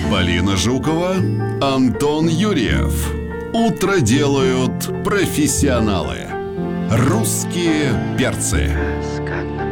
Полина Жукова, Антон Юрьев. Утро делают профессионалы. Русские перцы.